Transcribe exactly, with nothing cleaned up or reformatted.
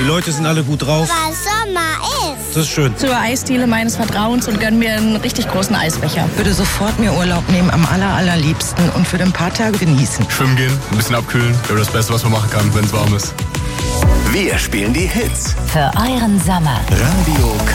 Die Leute sind alle gut drauf. Weil Sommer ist. Das ist schön. Zur Eisdiele meines Vertrauens und gönn mir einen richtig großen Eisbecher. Würde sofort mir Urlaub nehmen, am aller, allerliebsten und für ein paar Tage genießen. Schwimmen gehen, ein bisschen abkühlen. Wäre das Beste, was man machen kann, wenn es warm ist. Wir spielen die Hits. Für euren Sommer. Radio